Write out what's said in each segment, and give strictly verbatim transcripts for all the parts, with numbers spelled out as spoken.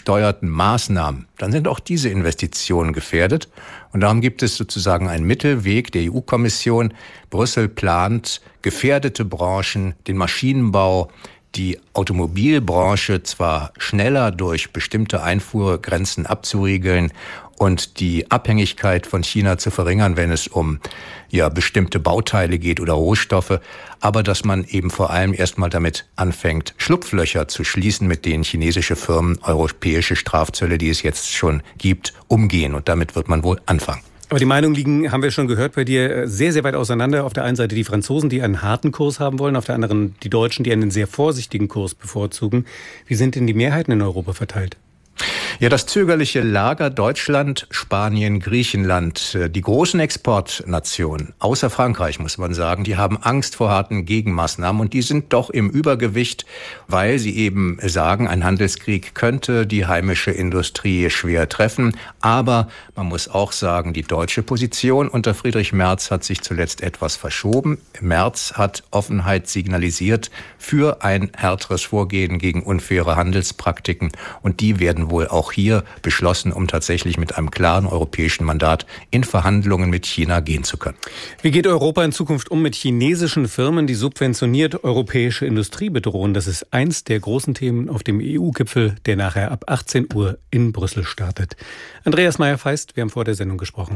gesteuerten Maßnahmen, dann sind auch diese Investitionen gefährdet. Und darum gibt es sozusagen einen Mittelweg der E U-Kommission. Brüssel plant, gefährdete Branchen, den Maschinenbau, die Automobilbranche zwar schneller durch bestimmte Einfuhrgrenzen abzuriegeln und die Abhängigkeit von China zu verringern, wenn es um ja bestimmte Bauteile geht oder Rohstoffe, aber dass man eben vor allem erstmal damit anfängt, Schlupflöcher zu schließen, mit denen chinesische Firmen europäische Strafzölle, die es jetzt schon gibt, umgehen. Und damit wird man wohl anfangen. Aber die Meinungen liegen, haben wir schon gehört, bei dir sehr, sehr weit auseinander. Auf der einen Seite die Franzosen, die einen harten Kurs haben wollen, auf der anderen die Deutschen, die einen sehr vorsichtigen Kurs bevorzugen. Wie sind denn die Mehrheiten in Europa verteilt? Ja, das zögerliche Lager Deutschland, Spanien, Griechenland, die großen Exportnationen, außer Frankreich muss man sagen, die haben Angst vor harten Gegenmaßnahmen und die sind doch im Übergewicht, weil sie eben sagen, ein Handelskrieg könnte die heimische Industrie schwer treffen. Aber man muss auch sagen, die deutsche Position unter Friedrich Merz hat sich zuletzt etwas verschoben. Merz hat Offenheit signalisiert für ein härteres Vorgehen gegen unfaire Handelspraktiken und die werden wohl auch hier beschlossen, um tatsächlich mit einem klaren europäischen Mandat in Verhandlungen mit China gehen zu können. Wie geht Europa in Zukunft um mit chinesischen Firmen, die subventioniert europäische Industrie bedrohen? Das ist eins der großen Themen auf dem E U-Gipfel, der nachher ab achtzehn Uhr in Brüssel startet. Andreas Meyer-Feist, wir haben vor der Sendung gesprochen.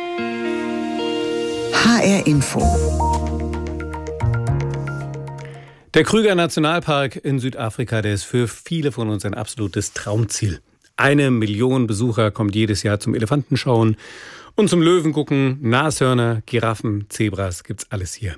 H R Info. Der Krüger Nationalpark in Südafrika, der ist für viele von uns ein absolutes Traumziel. Eine Million Besucher kommt jedes Jahr zum Elefantenschauen und zum Löwengucken, Nashörner, Giraffen, Zebras, gibt's alles hier.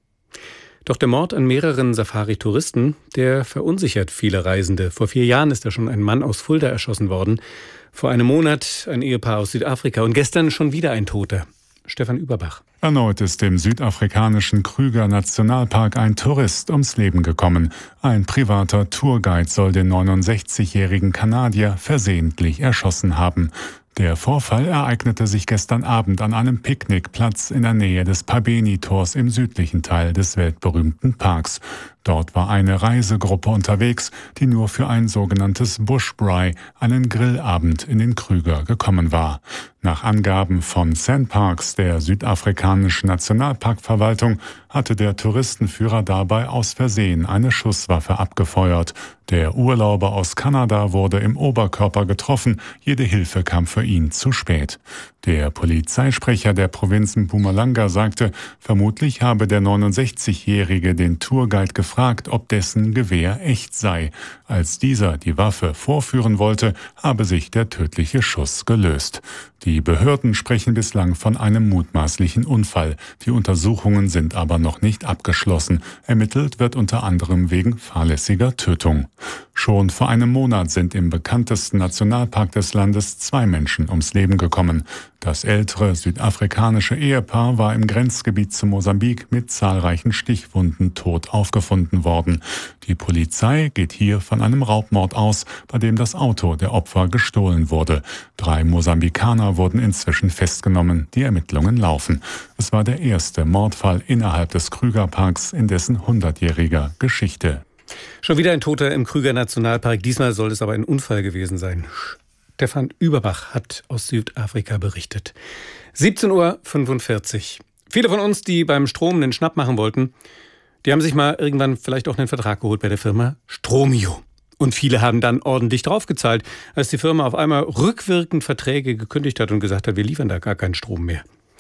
Doch der Mord an mehreren Safari-Touristen, der verunsichert viele Reisende. Vor vier Jahren ist da schon ein Mann aus Fulda erschossen worden. Vor einem Monat ein Ehepaar aus Südafrika und gestern schon wieder ein Toter. Stefan Überbach. Erneut ist im südafrikanischen Krüger Nationalpark ein Tourist ums Leben gekommen. Ein privater Tourguide soll den neunundsechzigjährigen Kanadier versehentlich erschossen haben. Der Vorfall ereignete sich gestern Abend an einem Picknickplatz in der Nähe des Pabeni-Tors im südlichen Teil des weltberühmten Parks. Dort war eine Reisegruppe unterwegs, die nur für ein sogenanntes Bushbraai, einen Grillabend in den Krüger, gekommen war. Nach Angaben von SANParks, der südafrikanischen Nationalparkverwaltung, hatte der Touristenführer dabei aus Versehen eine Schusswaffe abgefeuert. Der Urlauber aus Kanada wurde im Oberkörper getroffen, jede Hilfe kam für ihn zu spät. Der Polizeisprecher der Provinz Mpumalanga sagte, vermutlich habe der neunundsechzigjährige den Tourguide gefragt, ob dessen Gewehr echt sei. Als dieser die Waffe vorführen wollte, habe sich der tödliche Schuss gelöst. Die Behörden sprechen bislang von einem mutmaßlichen Unfall. Die Untersuchungen sind aber noch nicht abgeschlossen. Ermittelt wird unter anderem wegen fahrlässiger Tötung. Schon vor einem Monat sind im bekanntesten Nationalpark des Landes zwei Menschen ums Leben gekommen. Das ältere südafrikanische Ehepaar war im Grenzgebiet zu Mosambik mit zahlreichen Stichwunden tot aufgefunden worden. Die Polizei geht hier von einem Raubmord aus, bei dem das Auto der Opfer gestohlen wurde. Drei Mosambikaner wurden inzwischen festgenommen. Die Ermittlungen laufen. Es war der erste Mordfall innerhalb des Krügerparks in dessen hundertjähriger Geschichte. Schon wieder ein Toter im Krüger Nationalpark. Diesmal soll es aber ein Unfall gewesen sein. Stefan Überbach hat aus Südafrika berichtet. siebzehn Uhr fünfundvierzig. Viele von uns, die beim Strom einen Schnapp machen wollten, die haben sich mal irgendwann vielleicht auch einen Vertrag geholt bei der Firma Stromio. Und viele haben dann ordentlich draufgezahlt, als die Firma auf einmal rückwirkend Verträge gekündigt hat und gesagt hat, wir liefern da gar keinen Strom mehr.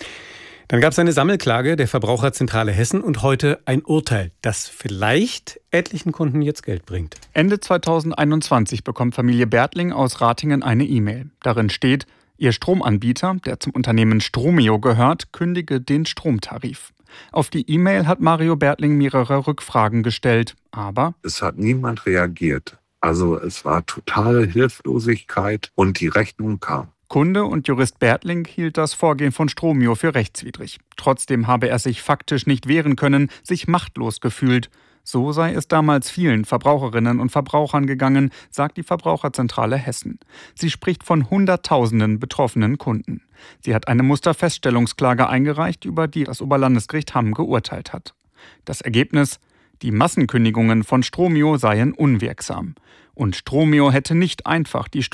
Dann gab es eine Sammelklage der Verbraucherzentrale Hessen und heute ein Urteil, das vielleicht etlichen Kunden jetzt Geld bringt. Ende zweitausendeinundzwanzig bekommt Familie Bertling aus Ratingen eine E-Mail. Darin steht, ihr Stromanbieter, der zum Unternehmen Stromio gehört, kündige den Stromtarif. Auf die E-Mail hat Mario Bertling mehrere Rückfragen gestellt, aber es hat niemand reagiert. Also es war totale Hilflosigkeit und die Rechnung kam. Kunde und Jurist Bertling hielt das Vorgehen von Stromio für rechtswidrig. Trotzdem habe er sich faktisch nicht wehren können, sich machtlos gefühlt. So sei es damals vielen Verbraucherinnen und Verbrauchern gegangen, sagt die Verbraucherzentrale Hessen. Sie spricht von Hunderttausenden betroffenen Kunden. Sie hat eine Musterfeststellungsklage eingereicht, über die das Oberlandesgericht Hamm geurteilt hat. Das Ergebnis? Die Massenkündigungen von Stromio seien unwirksam. Und Stromio hätte nicht einfach die